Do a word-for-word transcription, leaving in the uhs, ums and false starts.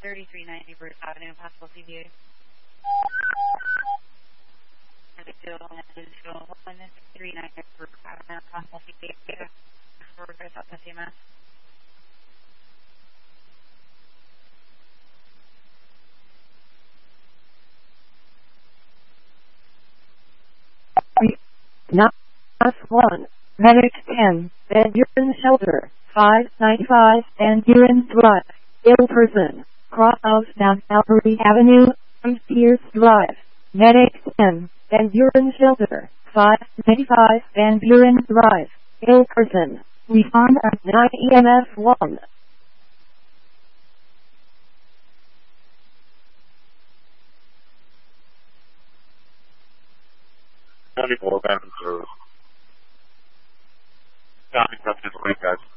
thirty-three ninety Bruce Avenue, possible C V A. one three nine Bruce Avenue, possible C V A. For South C M S. Not one. Medic ten. Van Buren Shelter. five ninety-five Van Buren Drive. Ill person. Cross of Mount Calvary Avenue. Pierce Drive. Medic ten. Van Buren Shelter. five ninety-five Van Buren Drive. Ill person. Respond at nine E M F one. ninety-four, Van Buren. County, that's his late, guys.